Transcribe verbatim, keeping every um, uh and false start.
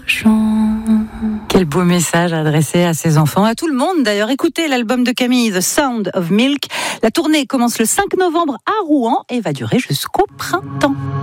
Quel beau message adressé à ses enfants, à tout le monde d'ailleurs. Écoutez l'album de Camille, The Sound of Milk. La tournée commence le cinq novembre à Rouen et va durer jusqu'au printemps.